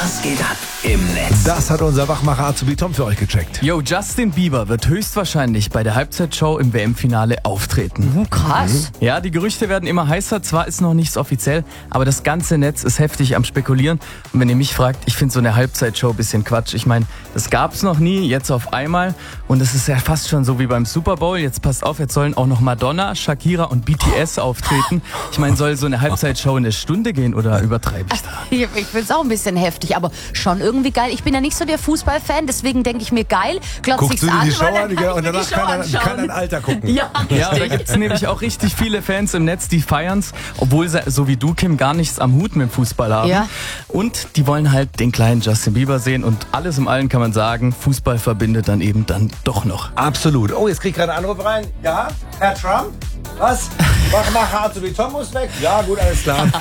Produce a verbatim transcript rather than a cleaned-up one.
Was geht ab im Netz? Das hat unser Wachmacher Azubi Tom für euch gecheckt. Yo, Justin Bieber wird höchstwahrscheinlich bei der Halbzeitshow im W M-Finale auftreten. Krass. Ja, die Gerüchte werden immer heißer. Zwar ist noch nichts offiziell, aber das ganze Netz ist heftig am Spekulieren. Und wenn ihr mich fragt, ich finde so eine Halbzeitshow ein bisschen Quatsch. Ich meine, das gab's noch nie, jetzt auf einmal. Und es ist ja fast schon so wie beim Super Bowl. Jetzt passt auf, jetzt sollen auch noch Madonna, Shakira und B T S auftreten. Ich meine, soll so eine Halbzeitshow eine Stunde gehen oder übertreibe ich da? Ich, ich finde es auch ein bisschen heftig, aber schon irgendwie geil. Ich bin ja nicht so der Fußballfan, deswegen denke ich mir geil. Glotz Guckst ich's du dir an, die Show weil dann an kann ich und mir danach die Show kann, er, anschauen. kann ein Alter gucken. Ja, Ja, da gibt's nämlich auch richtig viele Fans im Netz, die feiern's, obwohl sie, so wie du, Kim, gar nichts am Hut mit dem Fußball haben. Ja. Und die wollen halt den kleinen Justin Bieber sehen und alles im Allen kann man sagen, Fußball verbindet dann eben dann doch noch. Absolut. Oh, jetzt krieg ich gerade einen Anruf rein. Ja, Herr Trump? Was? Wachmacher Azubi Tom muss weg? Ja, gut, alles klar.